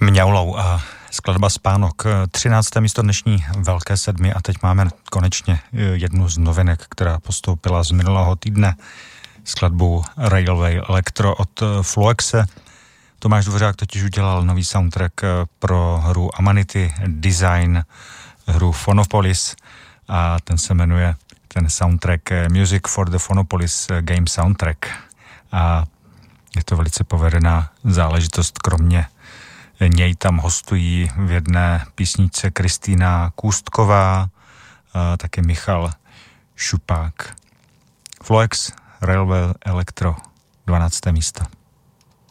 Mňaulou a skladba Spánok. 13. místo dnešní Velké sedmi a teď máme konečně jednu z novinek, která postoupila z minulého týdne, skladbu Railway Electro od Floexe. Tomáš Dvořák totiž udělal nový soundtrack pro hru Amanity Design, hru Phonopolis a ten se jmenuje ten soundtrack Music for the Phonopolis Game Soundtrack. A je to velice povedená záležitost, kromě něj tam hostují v jedné písničce Kristýna Kůstková, také Michal Šupák. Floex, Railway Electro, 12. místo.